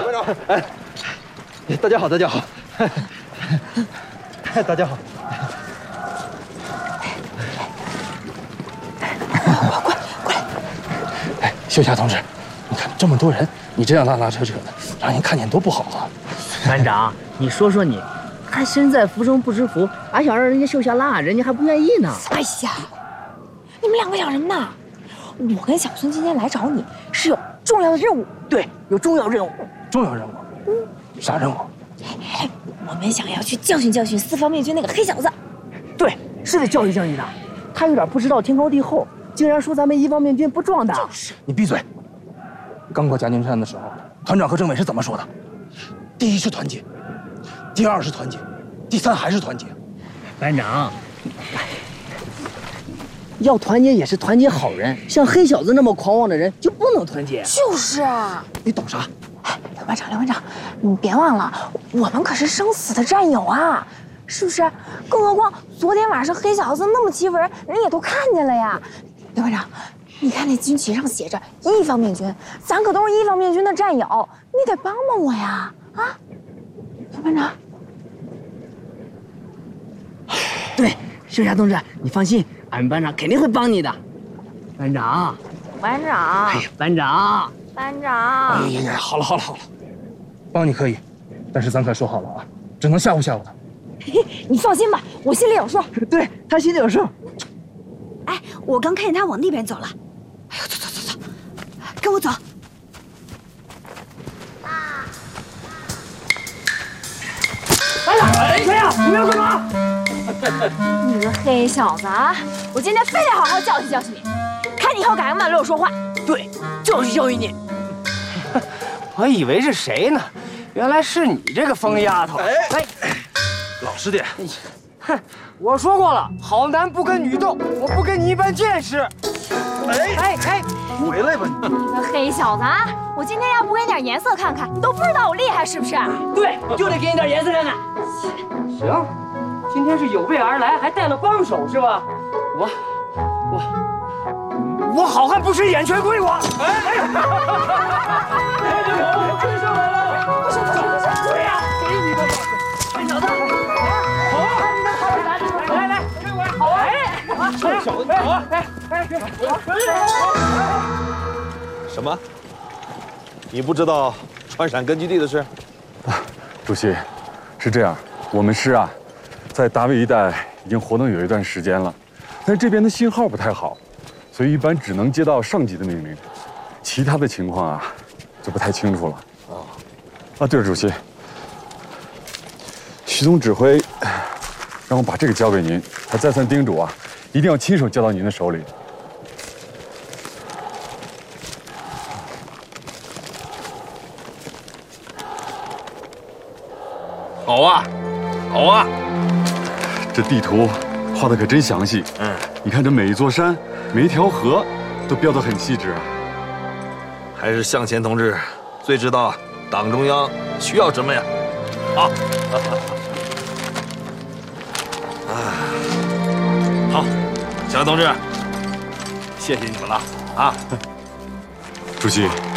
班长，哎，大家好，大家好，大家好。过来！哎，秀霞同志，你看这么多人，你这样拉拉扯扯的，让人看见多不好啊！ 班长，你说说你，还身在福中不知福，还想让人家秀霞拉，人家还不愿意呢。 哎呀，你们两个想什么呢？我跟小孙今天来找你是有重要的任务。 对，有重要任务。 重要任务？啥任务？ 我们想要去教训教训四方面军那个黑小子。 对，是得教训教训他。他有点不知道天高地厚，竟然说咱们一方面军不壮大。 就是。 你闭嘴！刚过夹金山的时候，团长和政委是怎么说的？第一是团结，第二是团结，第三还是团结。 班长，要团结也是团结好人，像黑小子那么狂妄的人就不能团结。 就是啊。 你懂啥？ 哎，刘班长，刘班长，你别忘了，我们可是生死的战友啊，是不是？更何况昨天晚上黑小子那么欺负人，人也都看见了呀。刘班长，你看那军旗上写着一方面军，咱可都是一方面军的战友，你得帮帮我呀！啊，刘班长。 对，秀霞同志，你放心，俺们班长肯定会帮你的。班长， 班长， 哎呀，班长， 班长， 哎呀，好了，帮你可以，但是咱可说好了啊，只能吓唬吓唬他。 你放心吧，我心里有数。 对他心里有数。 哎，我刚看见他往那边走了。哎呦，走，跟我走。 哎呀，你要干嘛？ 你个黑小子啊！我今天非得好好教训教训你，看你以后敢不敢对我说话。 对，教训教训你。 我以为是谁呢，原来是你这个疯丫头。 哎，老实点。 哼，我说过了，好男不跟女斗，我不跟你一般见识。哎， 回来吧你！ 你个黑小子啊！我今天要不给你点颜色看看，你都不知道我厉害是不是？ 对，就得给你点颜色看看。 行，今天是有备而来，还带了帮手是吧？我好汉不吃眼前亏，我。我追上来了！不是，对呀，给你个臭小子！好啊，你能跑哪里？来，跟我好啊！臭小子，好啊！ 什么？你不知道川陕根据地的事？ 主席，是这样，我们师啊，在达卫一带已经活动有一段时间了，但这边的信号不太好，所以一般只能接到上级的命令，其他的情况啊就不太清楚了。对了，主席，徐总指挥让我把这个交给您，他再三叮嘱啊，一定要亲手交到您的手里。好啊，这地图画的可真详细。你看这每一座山，每一条河，都标得很细致啊。 还是向前同志最知道党中央需要什么呀？好，好，向前同志，谢谢你们了啊！ 主席，